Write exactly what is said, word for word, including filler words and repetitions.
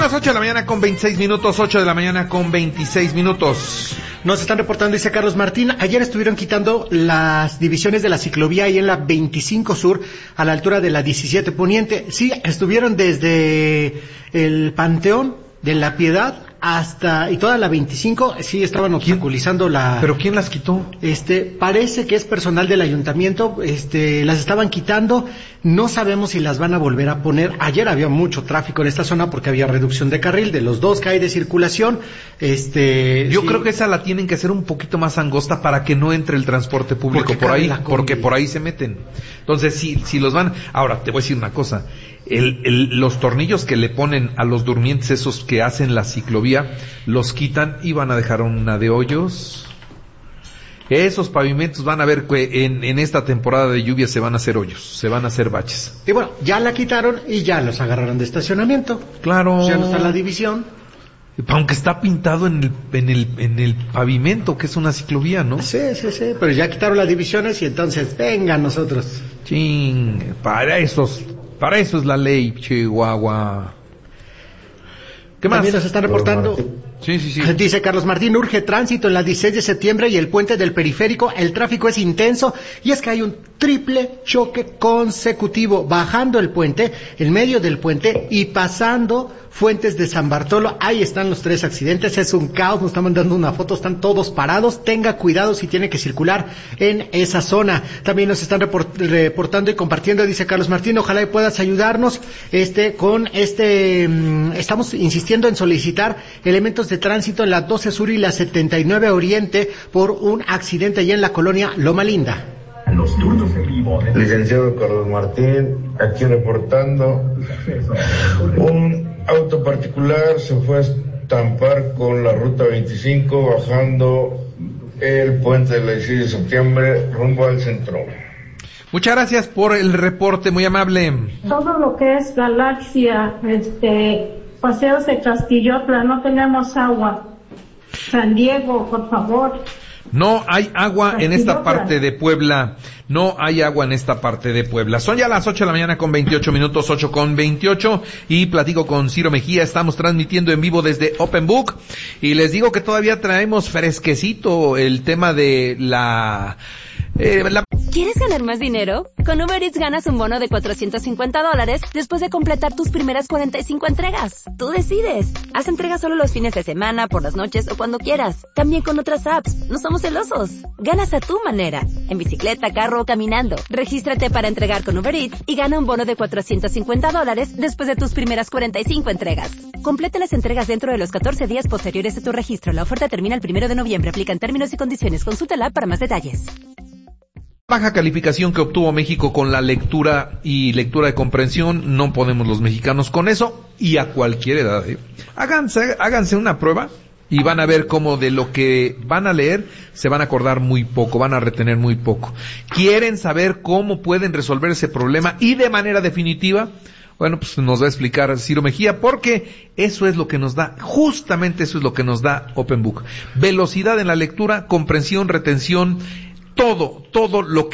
las ocho de la mañana con veintiséis minutos, ocho de la mañana con veintiséis minutos. Nos están reportando, dice Carlos Martín, ayer estuvieron quitando las divisiones de la ciclovía ahí en la veinticinco Sur, a la altura de la diecisiete Poniente. Sí, estuvieron desde el Panteón de la Piedad hasta, y toda la veinticinco, sí estaban obstaculizando la... ¿Pero quién las quitó? Este, parece que es personal del ayuntamiento, este, las estaban quitando, no sabemos si las van a volver a poner. Ayer había mucho tráfico en esta zona porque había reducción de carril, de los dos que hay de circulación, este... Yo sí. creo que esa la tienen que hacer un poquito más angosta para que no entre el transporte público Porque por ahí, porque combi. por ahí se meten. Entonces, si, si los van... Ahora, te voy a decir una cosa, el, el, los tornillos que le ponen a los durmientes, esos que hacen la ciclovía, los quitan y van a dejar una de hoyos. Esos pavimentos van a ver que en, en esta temporada de lluvia se van a hacer hoyos, se van a hacer baches. Y bueno, ya la quitaron y ya los agarraron de estacionamiento. Claro. Ya no está la división. Aunque está pintado en el, en el, en el pavimento, que es una ciclovía, ¿no? Sí, sí, sí, pero ya quitaron las divisiones y entonces, vengan nosotros. Ching, para esos, para eso es la ley, Chihuahua. ¿Qué más? También nos están reportando. Sí, sí, sí. Dice Carlos Martín, urge tránsito en la dieciséis de septiembre y el puente del periférico, el tráfico es intenso y es que hay un triple choque consecutivo, bajando el puente, en medio del puente y pasando Fuentes de San Bartolo. Ahí están los tres accidentes, es un caos, nos están mandando una foto, están todos parados, tenga cuidado si tiene que circular en esa zona. También nos están report, reportando y compartiendo, dice Carlos Martín, ojalá y puedas ayudarnos este con este, mmm, estamos insistiendo en solicitar elementos de tránsito en la doce Sur y la setenta y nueve Oriente por un accidente allá en la colonia Loma Linda. Los turnos en vivo. Licenciado Carlos Martín, aquí reportando. Un auto particular se fue a estampar con la ruta veinticinco bajando el puente del dieciséis de septiembre rumbo al centro. Muchas gracias por el reporte, muy amable. Todo lo que es Galaxia, este, Paseos de Castillotra, no tenemos agua. San Diego, por favor. No hay agua en esta parte de Puebla. No hay agua en esta parte de Puebla. Son ya las ocho de la mañana con veintiocho minutos, ocho con veintiocho, y platico con Ciro Mejía. Estamos transmitiendo en vivo desde Open Book y les digo que todavía traemos fresquecito el tema de la... Eh, la... ¿Quieres ganar más dinero? Con Uber Eats ganas un bono de cuatrocientos cincuenta dólares después de completar tus primeras cuarenta y cinco entregas. Tú decides. Haz entregas solo los fines de semana, por las noches o cuando quieras. También con otras apps. No somos celosos. Ganas a tu manera. En bicicleta, carro o caminando. Regístrate para entregar con Uber Eats y gana un bono de cuatrocientos cincuenta dólares después de tus primeras cuarenta y cinco entregas. Completa las entregas dentro de los catorce días posteriores a tu registro. La oferta termina el primero de noviembre. Aplican términos y condiciones. Consúltala para más detalles. Baja calificación que obtuvo México con la lectura y lectura de comprensión, no podemos los mexicanos con eso, y a cualquier edad, ¿eh? Háganse, háganse una prueba y van a ver cómo de lo que van a leer se van a acordar muy poco, van a retener muy poco. ¿Quieren saber cómo pueden resolver ese problema y de manera definitiva? Bueno, pues nos va a explicar Ciro Mejía, porque eso es lo que nos da, justamente eso es lo que nos da Open Book. Velocidad en la lectura, comprensión, retención, todo, todo lo que